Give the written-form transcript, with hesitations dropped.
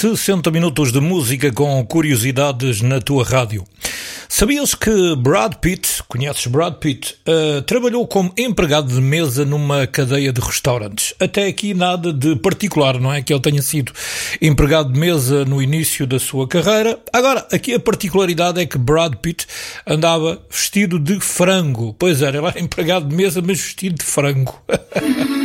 60 minutos de música com curiosidades na tua rádio. Sabias que Brad Pitt, conheces Brad Pitt, trabalhou como empregado de mesa numa cadeia de restaurantes? Até aqui nada de particular, não é que ele tenha sido empregado de mesa no início da sua carreira. Agora, aqui a particularidade é que Brad Pitt andava vestido de frango. Pois era, ele era empregado de mesa, mas vestido de frango.